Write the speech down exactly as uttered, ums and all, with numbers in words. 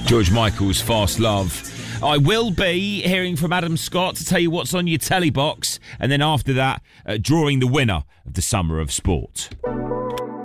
George Michael's Fast Love. I will be hearing from Adam Scott to tell you what's on your telly box, and then after that, uh, drawing the winner of the Summer of Sport.